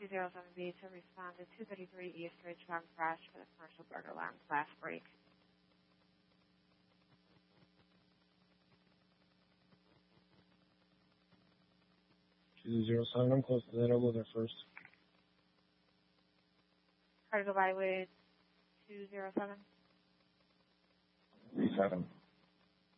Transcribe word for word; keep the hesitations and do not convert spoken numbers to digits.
two zero seven B to respond to two thirty-three East Ridgebound crash for the commercial burger lounge last break. two zero seven, I'm close to that. I'll go there first. Try to go by with two zero seven. three seven.